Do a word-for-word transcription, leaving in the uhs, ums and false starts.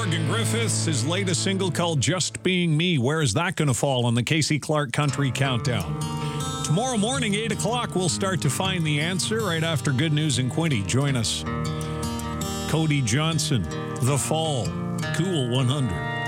Morgan Griffiths, his latest single called Just Being Me. Where is that going to fall on the Casey Clark Country Countdown? Tomorrow morning, eight o'clock, we'll start to find the answer right after Good News and Quinty. Join us. Cody Johnson, The Fall, Cool one hundred.